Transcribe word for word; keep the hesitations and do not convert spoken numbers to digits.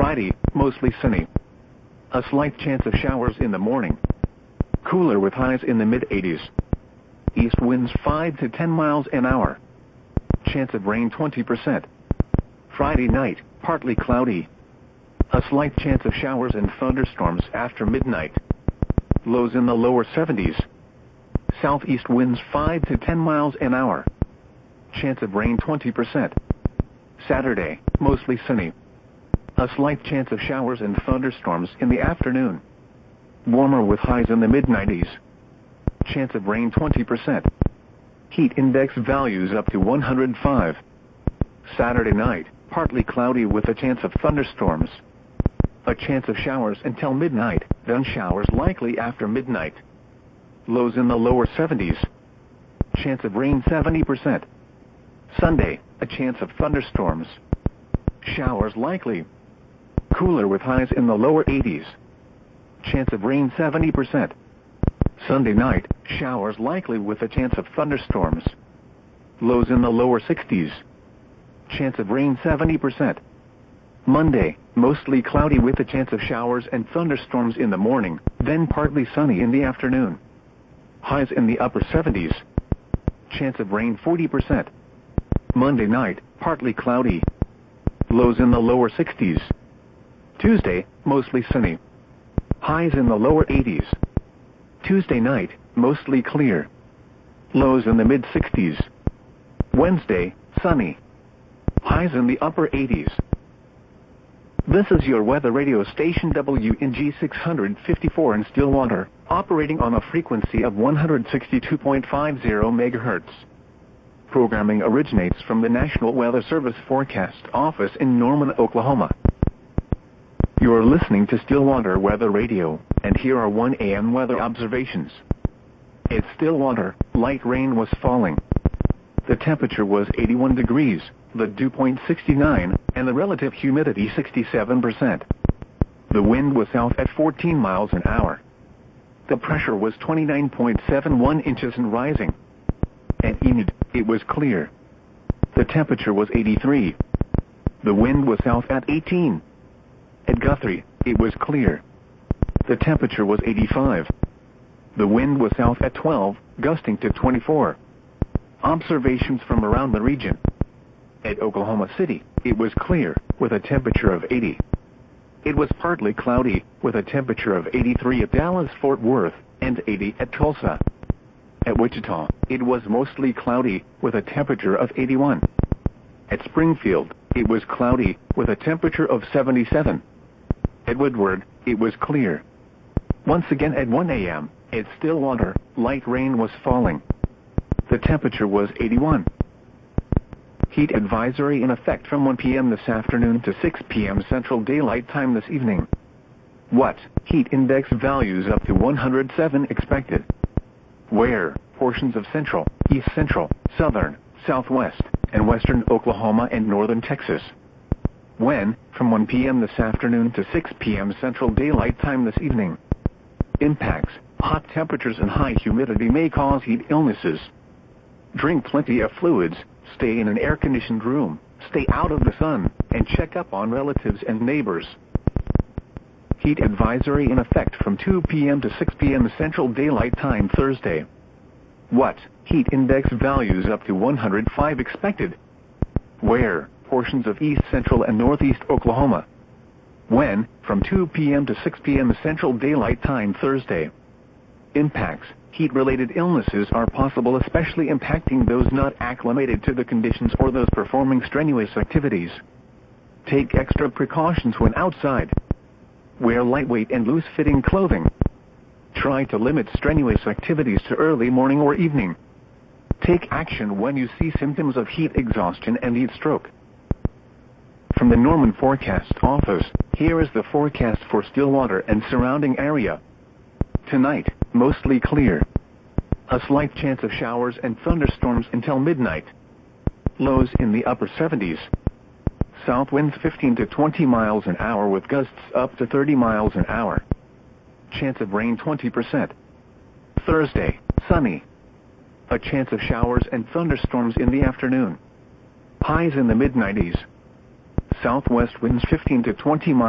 Friday, mostly sunny. A slight chance of showers in the morning. Cooler with highs in the mid eighties. East winds five to ten miles an hour. Chance of rain twenty percent. Friday night, partly cloudy. A slight chance of showers and thunderstorms after midnight. Lows in the lower seventies. Southeast winds five to ten miles an hour. Chance of rain twenty percent. Saturday, mostly sunny. A slight chance of showers and thunderstorms in the afternoon. Warmer with highs in the mid nineties. Chance of rain twenty percent. Heat index values up to one hundred five. Saturday night, partly cloudy with a chance of thunderstorms. A chance of showers until midnight, then showers likely after midnight. Lows in the lower seventies. Chance of rain seventy percent. Sunday, a chance of thunderstorms. Showers likely. Cooler with highs in the lower eighties. Chance of rain seventy percent. Sunday night, showers likely with a chance of thunderstorms. Lows in the lower sixties. Chance of rain seventy percent. Monday, mostly cloudy with a chance of showers and thunderstorms in the morning, then partly sunny in the afternoon. Highs in the upper seventies. Chance of rain forty percent. Monday night, partly cloudy. Lows in the lower sixties. Tuesday, mostly sunny. Highs in the lower eighties. Tuesday night, mostly clear. Lows in the mid sixties. Wednesday, sunny. Highs in the upper eighties. This is your weather radio station W N G six fifty-four in Stillwater, operating on a frequency of one hundred sixty-two point five zero megahertz. Programming originates from the National Weather Service Forecast Office in Norman, Oklahoma. You are listening to Stillwater Weather Radio, and here are one A M weather observations. At Stillwater, light rain was falling. The temperature was eighty-one degrees, the dew point sixty-nine, and the relative humidity sixty-seven percent. The wind was south at fourteen miles an hour. The pressure was twenty-nine point seven one inches and rising. At Enid, it was clear. The temperature was eighty-three. The wind was south at eighteen. At Guthrie, it was clear. The temperature was eighty-five. The wind was south at twelve, gusting to twenty-four. Observations from around the region. At Oklahoma City, it was clear, with a temperature of eighty. It was partly cloudy, with a temperature of eighty-three at Dallas-Fort Worth, and eighty at Tulsa. At Wichita, it was mostly cloudy, with a temperature of eighty-one. At Springfield, it was cloudy, with a temperature of seventy-seven. At Woodward, it was clear. Once again at one A M, at Stillwater, light rain was falling. The temperature was eighty-one. Heat advisory in effect from one P M this afternoon to six P M Central Daylight Time this evening. What? Heat index values up to one hundred seven expected. Where? Portions of central, east central, southern, southwest, and western Oklahoma and northern Texas. When? From one P M this afternoon to six P M Central Daylight Time this evening. Impacts. Hot temperatures and high humidity may cause heat illnesses. Drink plenty of fluids, stay in an air-conditioned room, stay out of the sun, and check up on relatives and neighbors. Heat advisory in effect from two P M to six P M Central Daylight Time Thursday. What? Heat index values up to one hundred five expected. Where? Portions of east central and northeast Oklahoma. When? From two P M to six P M Central Daylight Time Thursday. Impacts. Heat-related illnesses are possible, especially impacting those not acclimated to the conditions or those performing strenuous activities. Take extra precautions when outside. Wear lightweight and loose-fitting clothing. Try to limit strenuous activities to early morning or evening. Take action when you see symptoms of heat exhaustion and heat stroke. From the Norman Forecast Office, here is the forecast for Stillwater and surrounding area. Tonight, mostly clear. A slight chance of showers and thunderstorms until midnight. Lows in the upper seventies. South winds fifteen to twenty miles an hour with gusts up to thirty miles an hour. Chance of rain twenty percent. Thursday, sunny. A chance of showers and thunderstorms in the afternoon. Highs in the mid nineties. Southwest winds fifteen to twenty miles